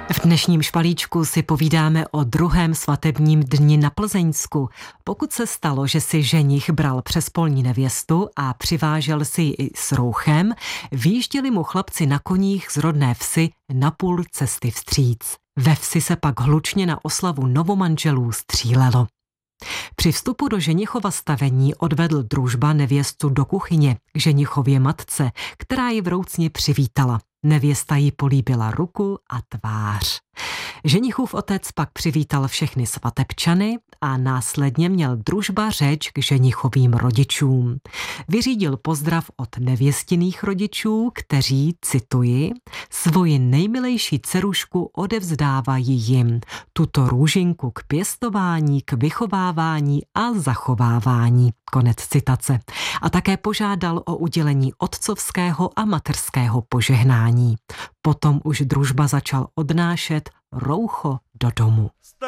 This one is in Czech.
V dnešním špalíčku si povídáme o druhém svatebním dni na Plzeňsku. Pokud se stalo, že si ženich bral přes polní nevěstu a přivážel si ji i s rouchem, vyjížděli mu chlapci na koních z rodné vsi na půl cesty vstříc. Ve vsi se pak hlučně na oslavu novomanželů střílelo. Při vstupu do ženichova stavení odvedl družba nevěstu do kuchyně k ženichově matce, která ji vroucně přivítala. Nevěsta jí políbila ruku a tvář. Ženichův otec pak přivítal všechny svatebčany a následně měl družba řeč k ženichovým rodičům. Vyřídil pozdrav od nevěstinných rodičů, kteří, cituji, svoji nejmilejší dcerušku odevzdávají jim, tuto růžinku k pěstování, k vychovávání a zachovávání. Konec citace. A také požádal o udělení otcovského a materského požehnání. Potom už družba začal odnášet roucho do domu.